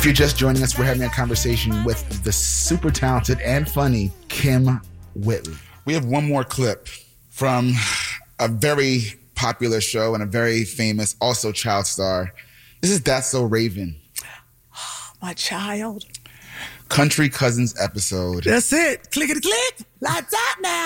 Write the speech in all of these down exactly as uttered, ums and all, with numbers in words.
If you're just joining us, we're having a conversation with the super talented and funny Kym Whitley. We have one more clip from a very popular show and a very famous, also child star. This is That's So Raven. Oh, my child. Country Cousins episode. That's it. Clickety click. Lights out now.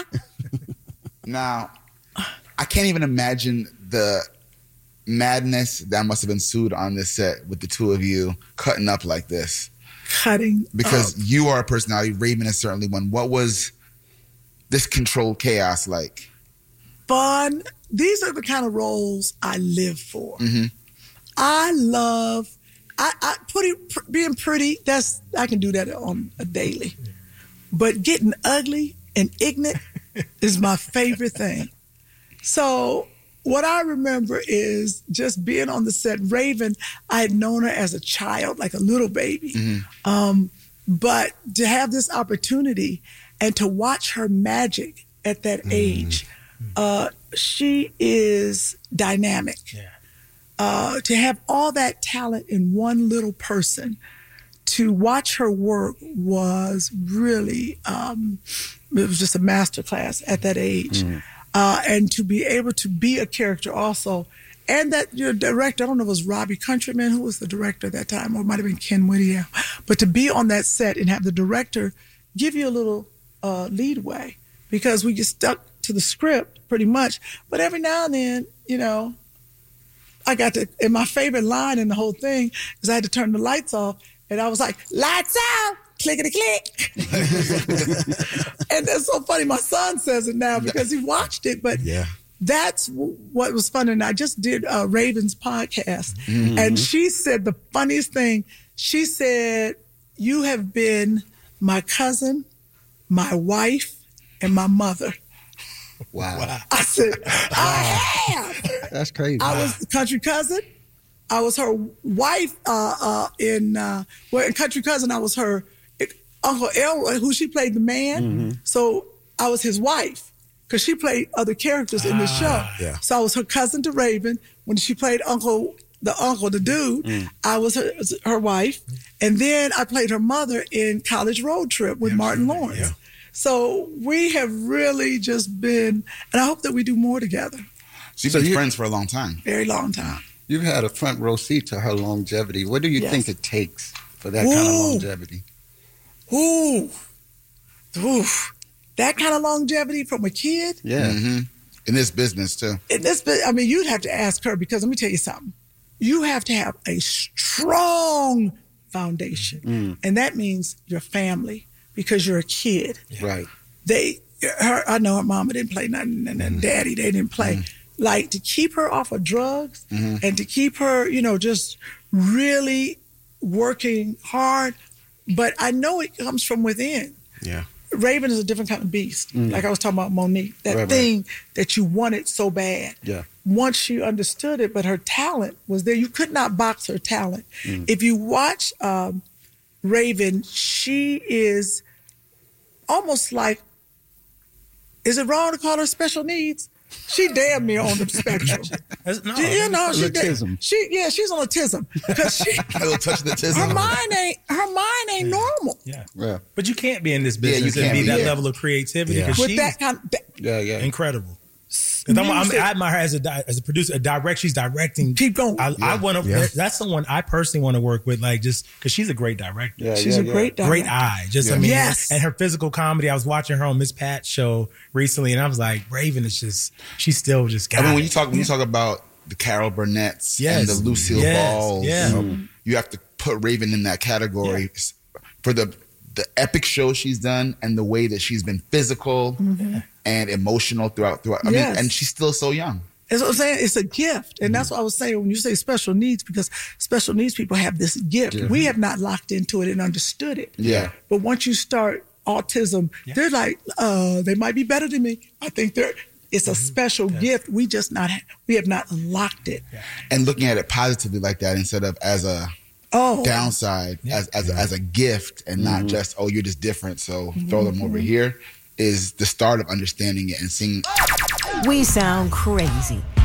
Now, I can't even imagine the madness that must have ensued on this set with the two of you cutting up like this. Cutting Because up. you are a personality. Raven is certainly one. What was this controlled chaos like? Fun. These are the kind of roles I live for. Mm-hmm. I love, I, I pretty, pr- being pretty, that's, I can do that on a daily. But getting ugly and ignorant is my favorite thing. So what I remember is just being on the set. Raven, I had known her as a child, like a little baby. Mm-hmm. Um, but to have this opportunity and to watch her magic at that mm-hmm. age, uh, she is dynamic. Yeah. Uh, to have all that talent in one little person, to watch her work was really, um, it was just a masterclass at that age. Mm. Uh, and to be able to be a character also. And that your director, I don't know if it was Robbie Countryman, who was the director at that time, or it might have been Ken Whittier. But to be on that set and have the director give you a little uh, leadway, because we get stuck to the script pretty much. But every now and then, you know, I got to, and my favorite line in the whole thing is I had to turn the lights off, and I was like, lights out, clickety click. And that's so funny. My son says it now because he watched it, but yeah. That's w- what was fun. And I just did uh, Raven's podcast, mm-hmm. and she said the funniest thing. She said, you have been my cousin, my wife, and my mother. Wow. wow. I said, I have. That's crazy. I was the country cousin. I was her wife uh, uh, in, uh, well, in Country Cousin, I was her Uncle Elroy, who she played the man. Mm-hmm. So I was his wife because she played other characters in the show. Yeah. So I was her cousin to Raven. When she played Uncle, the uncle, the dude, mm. I was her, her wife. And then I played her mother in College Road Trip with yeah, Martin sure. Lawrence. Yeah. So we have really just been, and I hope that we do more together. So you've been so friends for a long time. Very long time. You've had a front row seat to her longevity. What do you yes. think it takes for that Ooh. kind of longevity? Ooh. Ooh. That kind of longevity from a kid? Yeah. Mm-hmm. In this business, too. In this, I mean, you'd have to ask her, because let me tell you something. You have to have a strong foundation. Mm. And that means your family, because you're a kid. Yeah. Right. They, her, I know her mama didn't play nothing, and her mm. daddy, they didn't play. Mm. Like, to keep her off of drugs mm-hmm. and to keep her, you know, just really working hard. But I know it comes from within. Yeah. Raven is a different kind of beast. Mm. Like I was talking about Monique, that right, thing right. that you wanted so bad. Yeah. Once she understood it, but her talent was there. You could not box her talent. Mm. If you watch um, Raven, she is almost like, is it wrong to call her special needs? She damn near on the spectrum. no, she, you know, she, autism. she yeah, she's on autism because she a little touch of autism. Her mind ain't her mind ain't yeah. normal. Yeah. yeah, but you can't be in this business yeah, and be be, that yeah. level of creativity yeah. because with she's that kind of, that, yeah, yeah, incredible. I'm, I'm, I admire her as a as a producer, a direct. She's directing. Keep going. I, yeah. I want to. Yeah. That's someone I personally want to work with, like just because she's a great director. Yeah, she's yeah, a yeah. great director. Great eye. Just yeah. I mean, yes. and her physical comedy. I was watching her on Miss Pat's show recently, and I was like, Raven is just. She's still just. Got I mean, when it. you talk when you talk about the Carol Burnett's yes. and the Lucille yes. Balls, yeah. you know, you have to put Raven in that category yeah. for the the epic shows she's done and the way that she's been physical mm-hmm. and emotional throughout throughout. I yes. mean, and she's still so young. That's what I'm saying. It's a gift. And mm-hmm. that's what I was saying when you say special needs, because special needs people have this gift. Yeah. We have not locked into it and understood it. Yeah. But once you start autism, yeah. they're like, uh, they might be better than me. I think they're, it's a mm-hmm. special yes. gift. We just not, we have not unlocked it. Yeah. And looking at it positively like that instead of as a oh. downside, yeah. as as, yeah. as a gift and mm-hmm. not just, oh, you're just different, so mm-hmm. throw them over here, is the start of understanding it and seeing. We sound crazy,